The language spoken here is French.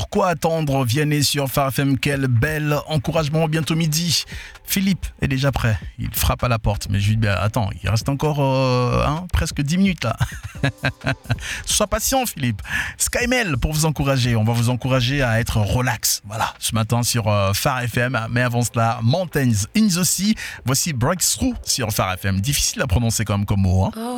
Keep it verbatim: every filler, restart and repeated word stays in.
Pourquoi attendre Vianney sur Phare F M, quel bel encouragement, bientôt midi. Philippe est déjà prêt, il frappe à la porte, mais je lui dis, bah, attends, il reste encore euh, hein, presque dix minutes là. Sois patient Philippe. Skymel pour vous encourager, on va vous encourager à être relax, voilà, ce matin sur euh, Phare F M, mais avant cela, Mountains in the Sea, voici Breakthrough sur Phare F M, difficile à prononcer quand même comme mot. Hein.